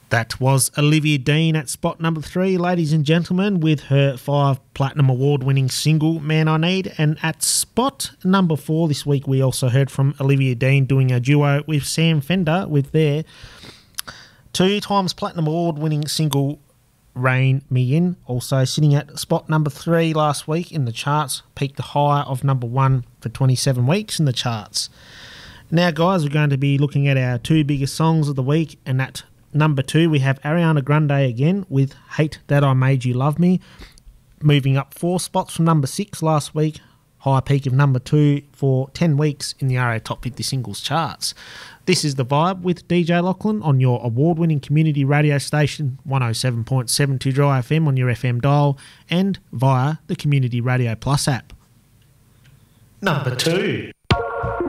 That was Olivia Dean at spot number 3, ladies and gentlemen, with her 5 Platinum Award-winning single, Man I Need. And at spot number 4 this week, we also heard from Olivia Dean doing a duo with Sam Fender with their 2 times Platinum Award-winning single, Rein Me In. Also sitting at spot number 3 last week in the charts, peaked the high of number 1 for 27 weeks in the charts. Now, guys, we're going to be looking at our 2 biggest songs of the week, and at number 2, we have Ariana Grande again with Hate That I Made You Love Me, moving up 4 spots from number 6 last week, high peak of number 2 for 10 weeks in the RA Top 50 Singles charts. This is The Vibe with DJ Lachlan on your award-winning community radio station, 107.72 Dry FM on your FM dial, and via the Community Radio Plus app. Number 2.